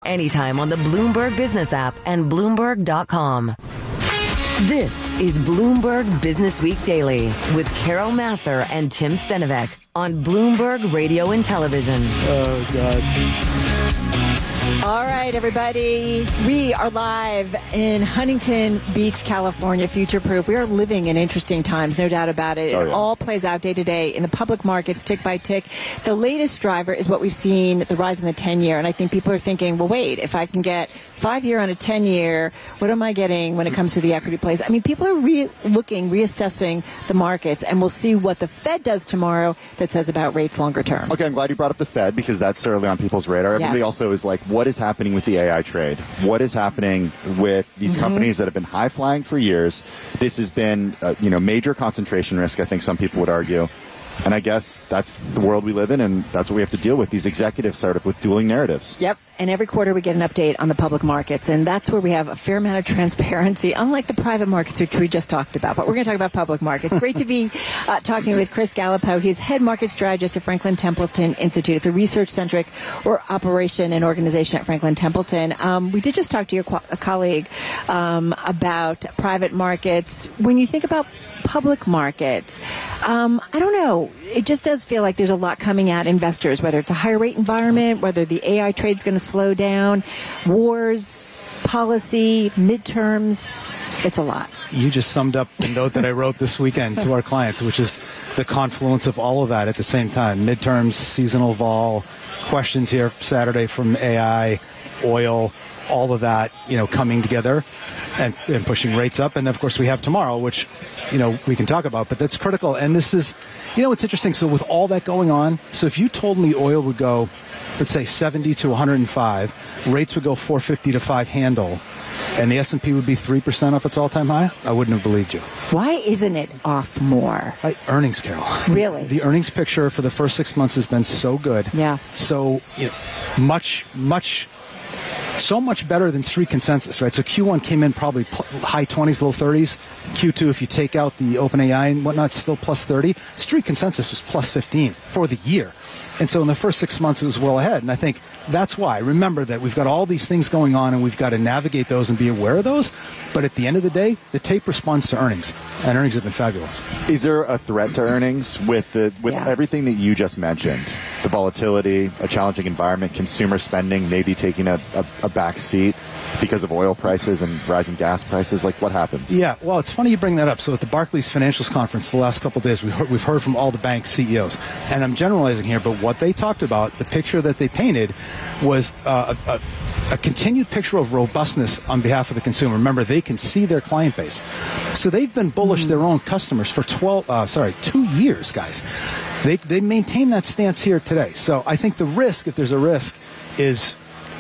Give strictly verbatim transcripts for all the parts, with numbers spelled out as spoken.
anytime on the Bloomberg Business app and Bloomberg dot com. This is Bloomberg Business Week Daily with Carol Massar and Tim Stenovec on Bloomberg Radio and Television. Oh, God. All right, everybody. We are live in Huntington Beach, California, future-proof. We are living in interesting times, no doubt about it. Oh, it yeah. all plays out day to day in the public markets, tick by tick. The latest driver is what we've seen, the rise in the ten-year. And I think people are thinking, well, wait, if I can get five-year on a ten-year, what am I getting when it comes to the equity plays? I mean, people are re- looking, reassessing the markets, and we'll see what the Fed does tomorrow that says about rates longer term. Okay, I'm glad you brought up the Fed because that's certainly on people's radar. Everybody Yes. also is like, what is happening with the A I trade? What is happening with these Mm-hmm. companies that have been high flying for years? This has been, uh, you know, major concentration risk, I think some people would argue. And I guess that's the world we live in, and that's what we have to deal with. These executives sort of with dueling narratives. Yep. And every quarter we get an update on the public markets, and that's where we have a fair amount of transparency, unlike the private markets, which we just talked about. But we're going to talk about public markets. Great to be uh, talking with Chris Gallipo. He's head market strategist at Franklin Templeton Institute. It's a research-centric or operation and organization at Franklin Templeton. Um, we did just talk to your co- colleague um, about private markets. When you think about public markets, um, I don't know. It just does feel like there's a lot coming at investors, whether it's a higher rate environment, whether the A I trade's going to slow down, wars, policy, midterms. It's a lot. You just summed up the note that I wrote this weekend to our clients, which is the confluence of all of that at the same time. Midterms, seasonal vol, questions here Saturday from A I, oil, all of that, you know, coming together and, and pushing rates up. And of course we have tomorrow, which, you know, we can talk about, but that's critical. And this is, you know, it's interesting. So with all that going on, so if you told me oil would go, let's say seventy to one hundred five, rates would go four fifty to five handle, and the S and P would be three percent off its all-time high, I wouldn't have believed you. Why isn't it off more? I, earnings, Carol. Really? The earnings picture for the first six months has been so good. Yeah. So, you know, much, much, so much better than street consensus, right? So Q one came in probably pl- high twenties, low thirties. Q two, if you take out the OpenAI and whatnot, still plus thirty. Street consensus was plus fifteen for the year. And so in the first six months, it was well ahead. And I think that's why. Remember that we've got all these things going on, and we've got to navigate those and be aware of those. But at the end of the day, the tape responds to earnings, and earnings have been fabulous. Is there a threat to earnings with the with Yeah. everything that you just mentioned? The volatility, a challenging environment, consumer spending maybe taking a, a, a back seat because of oil prices and rising gas prices? Like, what happens? Yeah, well, it's funny you bring that up. So at the Barclays Financials Conference the last couple of days, we heard, we've heard from all the bank C E Os. And I'm generalizing here, but what they talked about, the picture that they painted, was uh, a, a a continued picture of robustness on behalf of the consumer. Remember, they can see their client base. So they've been bullish their own customers for twelve, uh, sorry, two years, guys. They they maintain that stance here today. So I think the risk, if there's a risk, is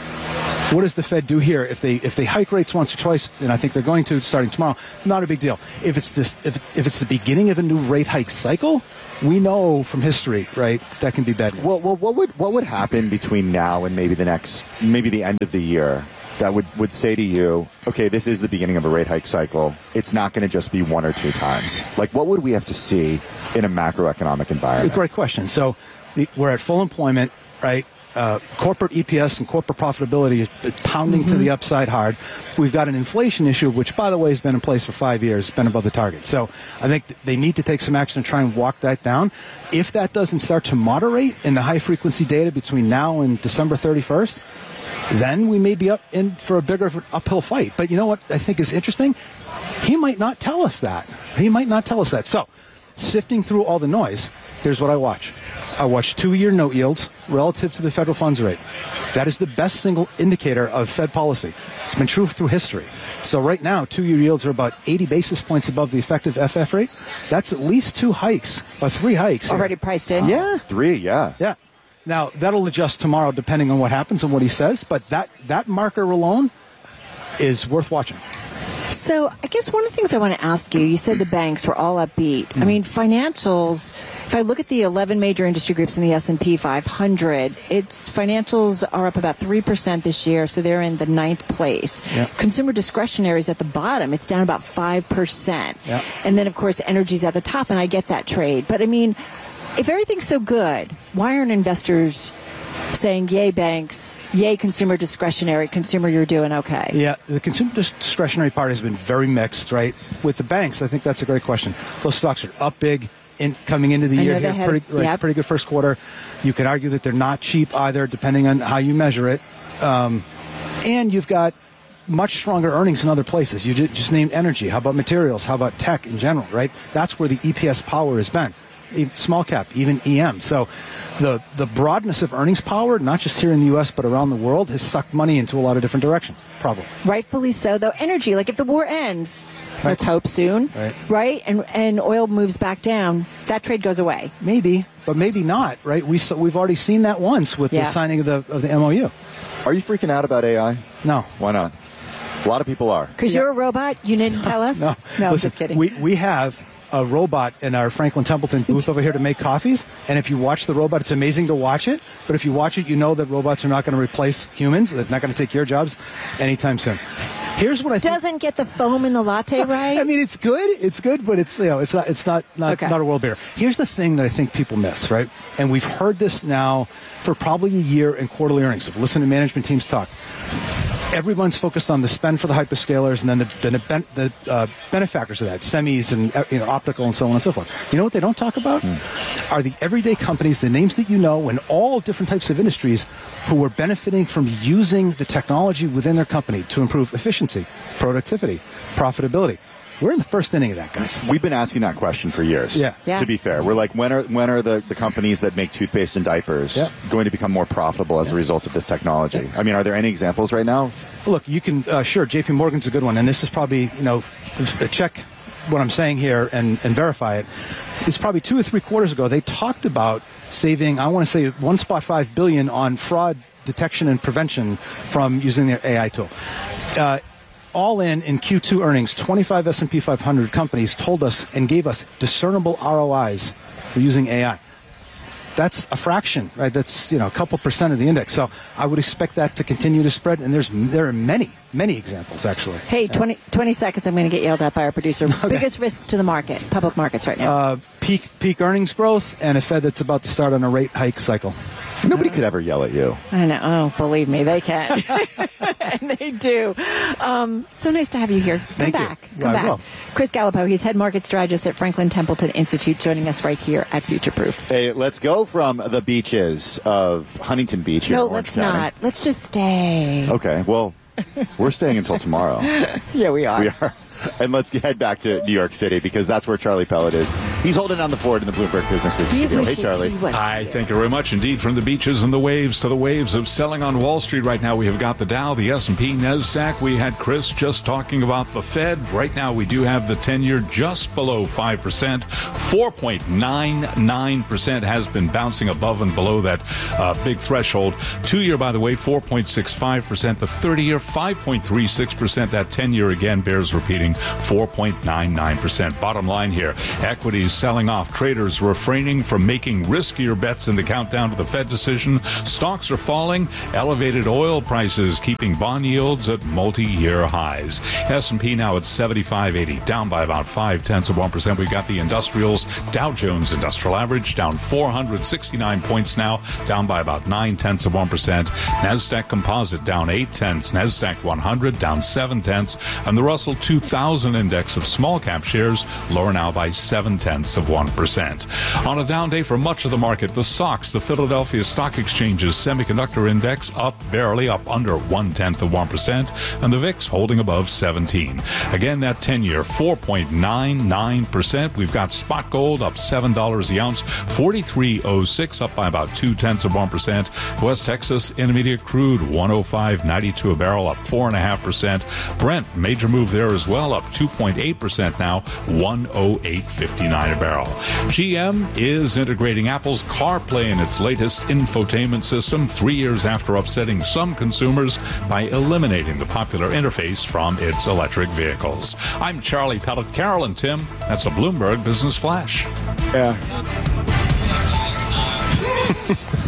what does the Fed do here? If they if they hike rates once or twice, and I think they're going to starting tomorrow, not a big deal. If it's this, if if it's the beginning of a new rate hike cycle, we know from history, right, that can be bad news. Well, well, what would what would happen between now and maybe the next, maybe the end of the year, that would, would say to you, okay, this is the beginning of a rate hike cycle. It's not going to just be one or two times. Like, what would we have to see in a macroeconomic environment? Great question. So the, we're at full employment, right? Uh, corporate E P S and corporate profitability is pounding mm-hmm. to the upside hard. We've got an inflation issue, which, by the way, has been in place for five years, been above the target. So I think th- they need to take some action to try and walk that down. If that doesn't start to moderate in the high-frequency data between now and December thirty-first, then we may be up in for a bigger uphill fight. But you know what I think is interesting? He might not tell us that. He might not tell us that. So sifting through all the noise, here's what I watch. I watch two-year note yields relative to the federal funds rate. That is the best single indicator of Fed policy. It's been true through history. So right now, two-year yields are about eighty basis points above the effective F F rate. That's at least two hikes, or three hikes. Already here. priced in? Yeah. Three, yeah. Yeah. Now, that'll adjust tomorrow depending on what happens and what he says, but that, that marker alone is worth watching. So I guess one of the things I want to ask you, you said the banks were all upbeat. Mm. I mean, financials, if I look at the eleven major industry groups in the S and P five hundred, its financials are up about three percent this year, so they're in the ninth place. Yep. Consumer discretionary is at the bottom. It's down about five percent. Yep. And then, of course, energy's at the top, and I get that trade. But, I mean, if everything's so good, why aren't investors saying, yay, banks, yay, consumer discretionary, consumer, you're doing okay. Yeah, the consumer dis- discretionary part has been very mixed, right? With the banks, I think that's a great question. Those stocks are up big in coming into the I year know they here, had- pretty, right, yep. pretty good first quarter. You could argue that they're not cheap either, depending on how you measure it. Um, and you've got much stronger earnings in other places. You ju- just named energy. How about materials? How about tech in general, right? That's where the E P S power has been. Even small cap, even E M. So the the broadness of earnings power, not just here in the U S, but around the world, has sucked money into a lot of different directions, probably. Rightfully so, though. Energy, like if the war ends, let's hope soon, Right. right? And and oil moves back down, that trade goes away. Maybe, but maybe not, right? We, so we've already seen that once with Yeah. the signing of the of the M O U. Are you freaking out about A I? No. Why not? A lot of people are. Because you're a robot? You didn't tell us? No, no Listen, just kidding. We we have a robot in our Franklin Templeton booth over here to make coffees, and if you watch the robot, it's amazing to watch it. But if you watch it, you know that robots are not going to replace humans. They're not going to take your jobs anytime soon. Here's what I think. Doesn't get the foam in the latte right? I mean, it's good. It's good, but it's you know, it's not. It's not not, Okay. not a world beer. Here's the thing that I think people miss, right? And we've heard this now for probably a year in quarterly earnings. If listen to management teams talk, everyone's focused on the spend for the hyperscalers, and then the the, ben, the uh, benefactors of that, semis and uh, you know, optical, and so on and so forth. You know what they don't talk about hmm. are the everyday companies, the names that you know, in all different types of industries, who are benefiting from using the technology within their company to improve efficiency, productivity, profitability. We're in the first inning of that, guys. We've been asking that question for years. Yeah. Yeah. To be fair, we're like, when are when are the, the companies that make toothpaste and diapers Yeah. going to become more profitable as a result of this technology? I mean, are there any examples right now? Look, you can uh, sure. J P Morgan's a good one, and this is probably you know, check what I'm saying here and, and verify it. It's probably two or three quarters ago they talked about saving. I want to say one spot five billion on fraud detection and prevention from using their A I tool. Uh, all in in Q two earnings, twenty-five S and P five hundred companies told us and gave us discernible R O Is for using A I. That's a fraction, right? That's, you know, a couple percent of the index. So I would expect that to continue to spread. And there's there are many, many examples, actually. Hey, Yeah. twenty, twenty seconds, I'm going to get yelled at by our producer. Biggest risks to the market, public markets right now. Uh, peak peak earnings growth and a Fed that's about to start on a rate hike cycle. Nobody could ever yell at you. I know. Oh, believe me, they can. And they do. Um, so nice to have you here. Come Thank you. back. Yeah, Come I back. will. Chris Gallipo, he's head market strategist at Franklin Templeton Institute, joining us right here at Future Proof. Hey, let's go from the beaches of Huntington Beach here No, in Orange let's County. not. Let's just stay. Okay, well, we're staying until tomorrow. Yeah, we are. We are. And let's head back to New York City because that's where Charlie Pellet is. He's holding down the fort in the Bloomberg Business Week He studio. Hey, wishes Charlie. he was Hi, here. thank you very much indeed. From the beaches and the waves to the waves of selling on Wall Street right now, we have got the Dow, the S and P, NASDAQ. We had Chris just talking about the Fed. Right now, we do have the ten-year just below five percent. four point nine nine percent has been bouncing above and below that uh, big threshold. Two-year, by the way, four point six five percent. The thirty-year, five point three six percent. That ten-year, again, bears repeating, four point nine nine percent. Bottom line here, equities selling off. Traders refraining from making riskier bets in the countdown to the Fed decision. Stocks are falling. Elevated oil prices keeping bond yields at multi-year highs. S and P now at seventy-five eighty, down by about five tenths of one percent. We've got the industrials. Dow Jones Industrial Average down four hundred sixty-nine points now, down by about nine tenths of one percent. Nasdaq Composite down eight tenths. Nasdaq one hundred down seven tenths, and the Russell two thousand index of small cap shares lower now by seven tenths of one percent. On a down day for much of the market, the S O X, the Philadelphia Stock Exchange's semiconductor index, up barely, up under one tenth of one percent, and the V I X holding above seventeen. Again, that ten-year four point nine nine percent. We've got spot gold up seven dollars the ounce, forty-three oh six, up by about two tenths of one percent. West Texas Intermediate crude one oh five ninety-two a barrel, up four point five percent. Brent, major move there as well, up two point eight percent now, one oh eight fifty-nine a barrel. G M is integrating Apple's CarPlay in its latest infotainment system, three years after upsetting some consumers by eliminating the popular interface from its electric vehicles. I'm Charlie Pellet. Carol and Tim, that's a Bloomberg Business Flash. Yeah.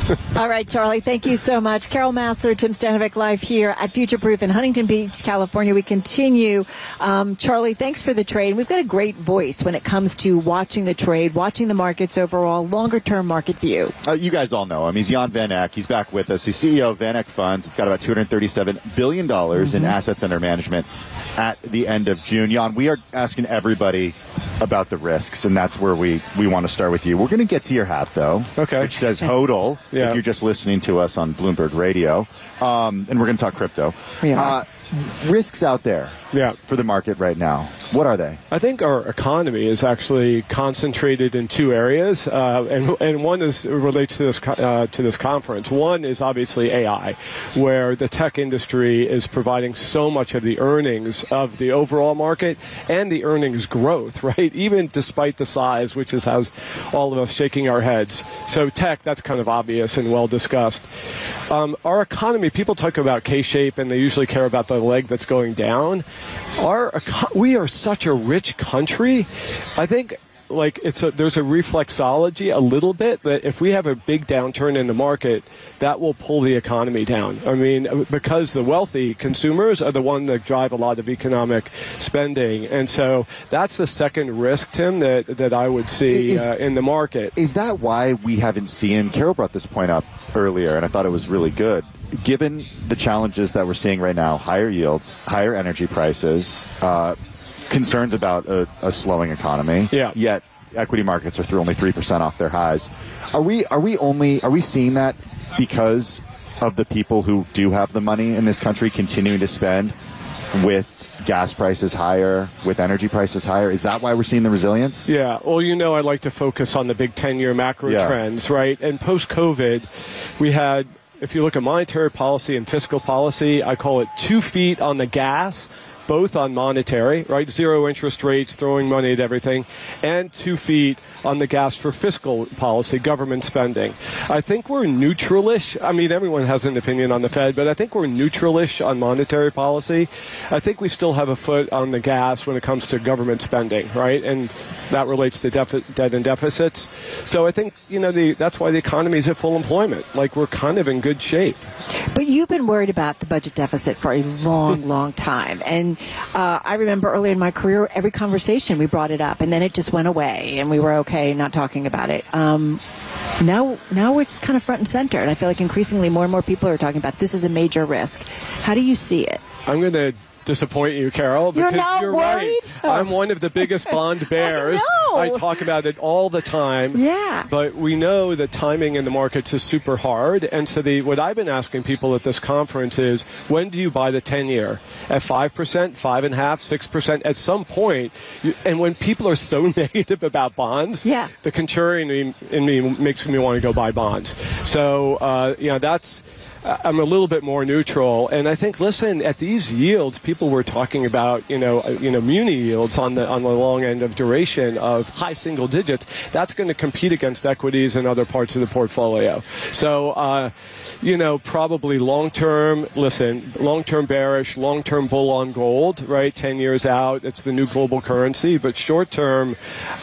All right, Charlie, thank you so much. Carol Massar, Tim Stanovic, live here at Future Proof in Huntington Beach, California. We continue. Um, Charlie, thanks for the trade. We've got a great voice when it comes to watching the trade, watching the markets overall, longer-term market view. Uh, you guys all know him. He's Jan Van Eck. He's back with us. He's C E O of Van Eck Funds. It's got about two hundred thirty-seven billion dollars mm-hmm. in assets under management at the end of June. Jan, we are asking everybody about the risks, and that's where we, we want to start with you. We're going to get to your hat, though, okay. which says HODL, yeah. if you're just listening to us on Bloomberg Radio, um, and we're going to talk crypto. Yeah. Uh, risks out there yeah. for the market right now. What are they? I think our economy is actually concentrated in two areas, uh, and and one is relates to this uh, to this conference. One is obviously A I, where the tech industry is providing so much of the earnings of the overall market and the earnings growth, right? Even despite the size, which is has all of us shaking our heads. So tech, that's kind of obvious and well discussed. Um, our economy, people talk about K-shape, and they usually care about the leg that's going down. Our we are such a rich country. I think like it's a, there's a reflexology a little bit that if we have a big downturn in the market, that will pull the economy down. I mean, because the wealthy consumers are the one that drive a lot of economic spending. And so that's the second risk, Tim, that, that I would see is, uh, in the market. Is that why we haven't seen, Carol brought this point up earlier, and I thought it was really good. Given the challenges that we're seeing right now, higher yields, higher energy prices, uh, concerns about a, a slowing economy, yeah. yet equity markets are through only three percent off their highs. Are we are we only are we seeing that because of the people who do have the money in this country continuing to spend with gas prices higher, with energy prices higher? Is that why we're seeing the resilience? Yeah. Well, you know, I like to focus on the big ten-year macro yeah. trends, right? And post-COVID, we had, if you look at monetary policy and fiscal policy, I call it two feet on the gas, both on monetary, right? Zero interest rates, throwing money at everything, and two feet on the gas for fiscal policy, government spending. I think we're neutralish. I mean, everyone has an opinion on the Fed, but I think we're neutralish on monetary policy. I think we still have a foot on the gas when it comes to government spending, right? And that relates to defi- debt and deficits. So I think, you know, the, that's why the economy is at full employment. Like, we're kind of in good shape. But you've been worried about the budget deficit for a long, long time. And uh, I remember earlier in my career, every conversation we brought it up, and then it just went away, and we were okay not talking about it. Um, now, now it's kind of front and center, and I feel like increasingly more and more people are talking about this is a major risk. How do you see it? I'm going to disappoint you, Carol, because you're, not you're worried? right. I'm one of the biggest bond bears. I know. I talk about it all the time. Yeah. But we know that timing in the markets is super hard. And so the what I've been asking people at this conference is, when do you buy the ten-year? At five percent, five point five percent, six percent? At some point, you, and when people are so negative about bonds, yeah. the contrarian in me, in me makes me want to go buy bonds. So, uh, you know, that's... I'm a little bit more neutral, and I think, listen, at these yields, people were talking about, you know, you know, muni yields on the on the long end of duration of high single digits. That's going to compete against equities and other parts of the portfolio. So, uh, you know, probably long-term, listen, long-term bearish, long-term bull on gold, right? Ten years out, it's the new global currency. But short-term,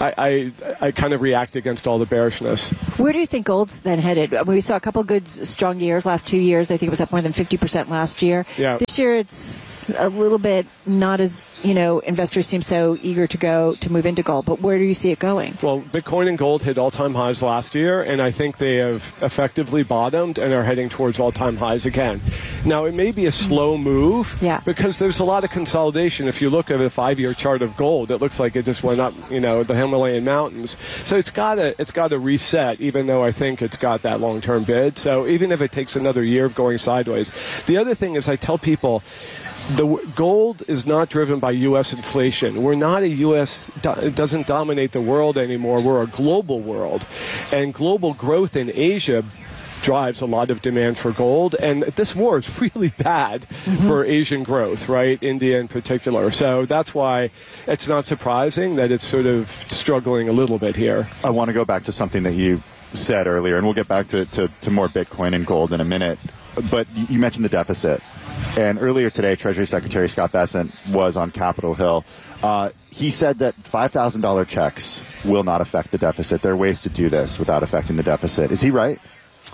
I, I, I kind of react against all the bearishness. Where do you think gold's then headed? We saw a couple of good, strong years last two years. I think it was up more than fifty percent last year. Yeah. This year, it's a little bit not as, you know, investors seem so eager to go to move into gold. But where do you see it going? Well, Bitcoin and gold hit all-time highs last year, and I think they have effectively bottomed and are heading towards all-time highs again. Now, it may be a slow move, yeah. because there's a lot of consolidation. If you look at a five-year chart of gold, it looks like it just went up, you know, the Himalayan mountains. So it's got to it's got to reset, even though I think it's got that long-term bid. So even if it takes another year of going sideways. The other thing is, I tell people, the gold is not driven by U S inflation. We're not a U S, it doesn't dominate the world anymore. We're a global world. And global growth in Asia drives a lot of demand for gold. And this war is really bad mm-hmm. for Asian growth, right? India in particular. So that's why it's not surprising that it's sort of struggling a little bit here. I want to go back to something that you said earlier, and we'll get back to, to, to more Bitcoin and gold in a minute. But you mentioned the deficit. And earlier today, Treasury Secretary Scott Bessent was on Capitol Hill. Uh, he said that five thousand dollars checks will not affect the deficit. There are ways to do this without affecting the deficit. Is he right?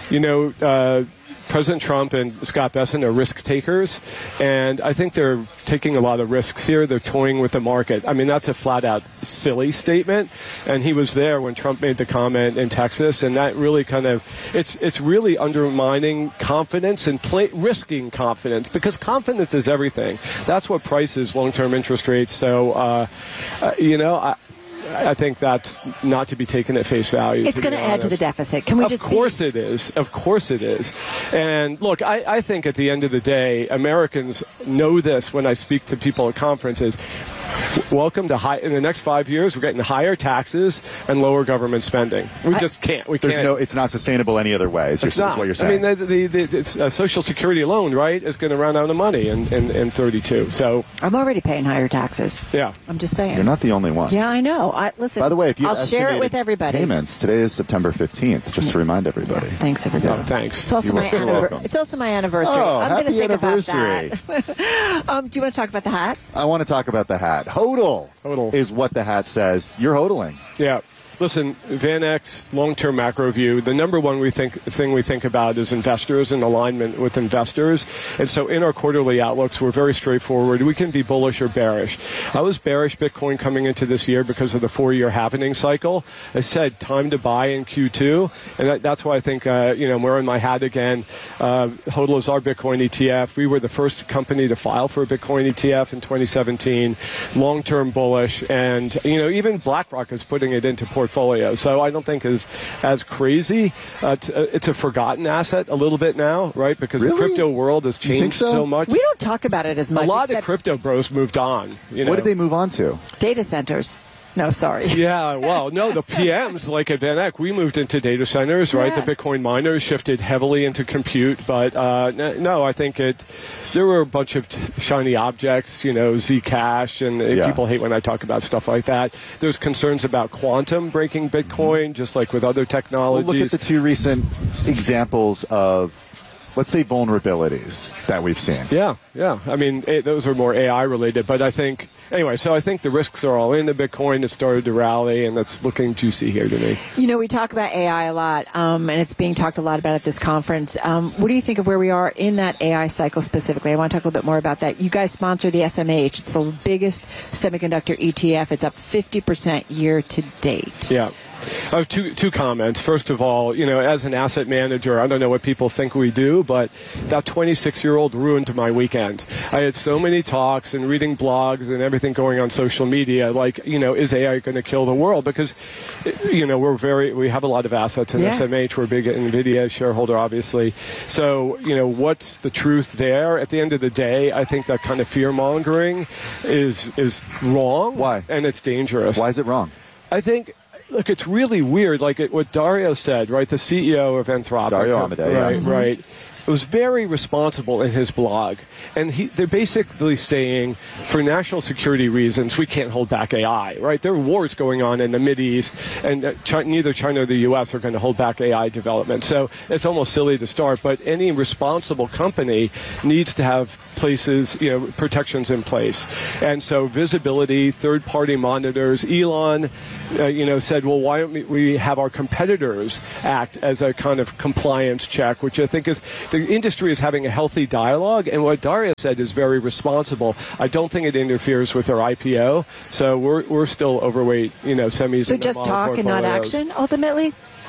you know, uh, President Trump and Scott Bessent are risk takers, and I think they're taking a lot of risks here. They're toying with the market. I mean, that's a flat-out silly statement, and he was there when Trump made the comment in Texas, and that really kind of, it's it's really undermining confidence and play, risking confidence, because confidence is everything. That's what prices long-term interest rates. So, uh, uh, you know, I, I think that's not to be taken at face value. It's going to add to the deficit. Can we of just? Of course be- it is. Of course it is. And look, I, I think at the end of the day, Americans know this when I speak to people at conferences. Welcome to high. In the next five years, we're getting higher taxes and lower government spending. We I, just can't. We there's can't. No, it's not sustainable any other way. Is, it's your, not. is what you're saying. I mean, the, the, the uh, Social Security alone, right, is going to run out of money in, in, in thirty-two. So I'm already paying higher taxes. Yeah, I'm just saying. You're not the only one. Yeah, I know. I, listen. By the way, if you I'll share it with everybody. Payments today is September fifteenth. Just to remind everybody. Yeah, thanks, everybody. No, thanks. It's also you're my anniversary. It's also my anniversary. Oh, I'm going to think anniversary. about that. um, do you want to talk about the hat? I want to talk about the hat. Hodl. Hodl is what the hat says. You're hodling. Yeah. Listen, VanEck's long-term macro view, the number one we think thing we think about is investors and alignment with investors. And so in our quarterly outlooks, we're very straightforward. We can be bullish or bearish. I was bearish Bitcoin coming into this year because of the four-year happening cycle. I said time to buy in Q two, and that, that's why I think, uh, you know, I'm wearing my hat again. Uh, HODL is our Bitcoin E T F. We were the first company to file for a Bitcoin E T F in twenty seventeen. Long-term bullish, and, you know, even BlackRock is putting it into portfolio. Portfolio. So I don't think it's as crazy. Uh, t- uh, it's a forgotten asset a little bit now, right? Because really? the crypto world has changed so? so much. We don't talk about it as much. A lot of crypto bros moved on. You know? What did they move on to? Data centers. No, sorry. Yeah, well, no, the P Ms, like at VanEck, we moved into data centers, right? Yeah. The Bitcoin miners shifted heavily into compute, but uh, no, I think it. There were a bunch of t- shiny objects, you know, Zcash, and yeah. people hate when I talk about stuff like that. There's concerns about quantum breaking Bitcoin, just like with other technologies. Well, look at the two recent examples of, let's say, vulnerabilities that we've seen. Yeah, yeah. I mean, it, those are more A I related, but I think, anyway, so I think the risks are all in the Bitcoin. It started to rally, and that's looking juicy here to me. You know, we talk about A I a lot, um, and it's being talked a lot about at this conference. Um, what do you think of where we are in that A I cycle specifically? I want to talk a little bit more about that. You guys sponsor the S M H. It's the biggest semiconductor E T F. It's up fifty percent year to date. Yeah. I have two two comments. First of all, you know, as an asset manager, I don't know what people think we do, but that twenty-six-year-old ruined my weekend. I had so many talks and reading blogs and everything going on social media, like, you know, is A I going to kill the world? Because, you know, we're very, we have a lot of assets in yeah. S M H. We're a big NVIDIA shareholder, obviously. So, you know, what's the truth there? At the end of the day, I think that kind of fear-mongering is is wrong. Why? And it's dangerous. Why is it wrong? I think... Look, it's really weird, like it, what Dario said, right? The C E O of Anthropic. Dario Amodei, right, yeah. right. It was very responsible in his blog. And he, they're basically saying, for national security reasons, we can't hold back A I, right? There are wars going on in the Mideast, and uh, China, neither China or the U S are going to hold back A I development. So it's almost silly to start, but any responsible company needs to have places, you know, protections in place. And so visibility, third-party monitors. Elon, uh, you know, said, well, why don't we have our competitors act as a kind of compliance check, which I think is... The industry is having a healthy dialogue, and what Dario said is very responsible. I don't think it interferes with their I P O, so we're we're still overweight, you know, semis. So just talk and not action, ultimately?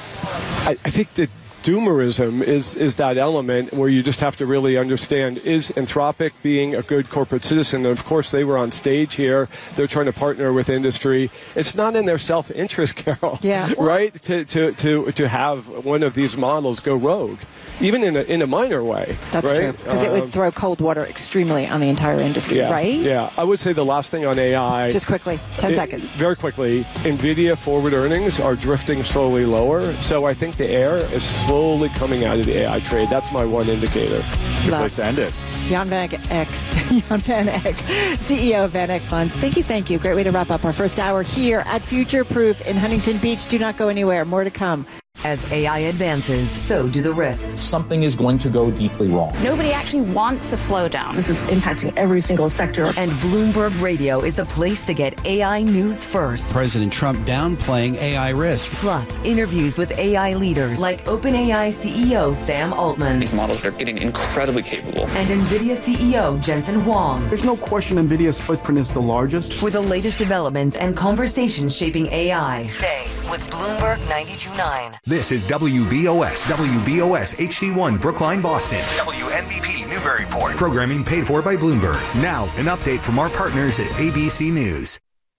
I, I think that doomerism is, is that element where you just have to really understand, is Anthropic being a good corporate citizen? And of course, they were on stage here. They're trying to partner with industry. It's not in their self-interest, Carol, yeah. right, to, to, to, to have one of these models go rogue, even in a, in a minor way. That's right? true, because um, it would throw cold water extremely on the entire industry, yeah, right? Yeah. I would say the last thing on A I... Just quickly, ten it, seconds. Very quickly, NVIDIA forward earnings are drifting slowly lower, so I think the air is slowly slowly coming out of the A I trade. That's my one indicator. Good place to end it. Jan Van Eck, Jan Van Eck, C E O of Van Eck Funds. Thank you, thank you. Great way to wrap up our first hour here at Future Proof in Huntington Beach. Do not go anywhere. More to come. As A I advances, so do the risks. Something is going to go deeply wrong. Nobody actually wants to slow down. This is impacting every single sector. And Bloomberg Radio is the place to get A I news first. President Trump downplaying A I risk. Plus, interviews with A I leaders like OpenAI C E O Sam Altman. These models are getting incredibly capable. And NVIDIA C E O Jensen Huang. There's no question NVIDIA's footprint is the largest. For the latest developments and conversations shaping A I, stay with Bloomberg ninety-two point nine. This is W B O S, W B O S H D one Brookline, Boston. W N B P Newburyport. Programming paid for by Bloomberg. Now, an update from our partners at A B C News.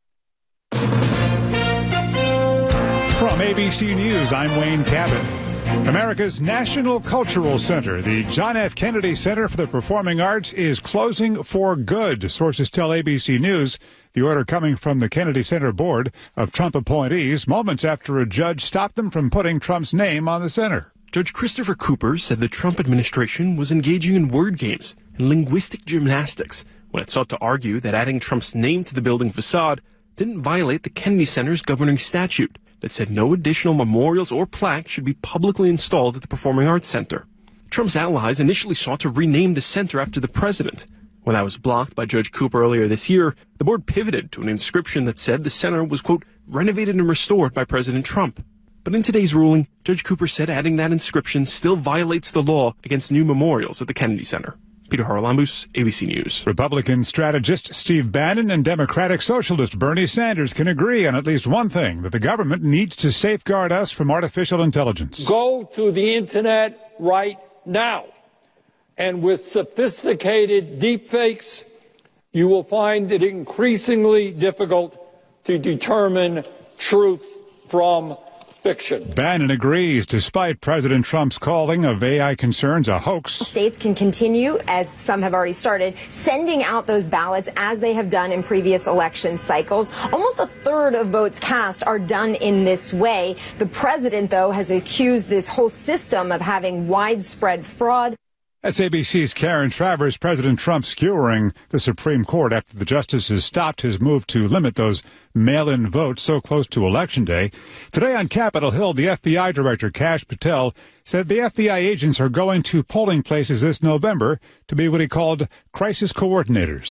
From A B C News, I'm Wayne Cabot. America's National Cultural Center, the John F. Kennedy Center for the Performing Arts, is closing for good. Sources tell A B C News. The order coming from the Kennedy Center Board of Trump appointees moments after a judge stopped them from putting Trump's name on the center. Judge Christopher Cooper said the Trump administration was engaging in word games and linguistic gymnastics when it sought to argue that adding Trump's name to the building facade didn't violate the Kennedy Center's governing statute that said no additional memorials or plaques should be publicly installed at the Performing Arts Center. Trump's allies initially sought to rename the center after the president. When that was blocked by Judge Cooper earlier this year, the board pivoted to an inscription that said the center was, quote, renovated and restored by President Trump. But in today's ruling, Judge Cooper said adding that inscription still violates the law against new memorials at the Kennedy Center. Peter Haralambous, A B C News. Republican strategist Steve Bannon and Democratic Socialist Bernie Sanders can agree on at least one thing, that the government needs to safeguard us from artificial intelligence. Go to the internet right now. And with sophisticated deepfakes, you will find it increasingly difficult to determine truth from fiction. Bannon agrees, despite President Trump's calling of A I concerns a hoax. States can continue, as some have already started, sending out those ballots as they have done in previous election cycles. Almost a third of votes cast are done in this way. The president, though, has accused this whole system of having widespread fraud. That's A B C's Karen Travers. President Trump skewering the Supreme Court after the justices stopped his move to limit those mail-in votes so close to Election Day. Today on Capitol Hill, the F B I Director Kash Patel said the F B I agents are going to polling places this November to be what he called crisis coordinators.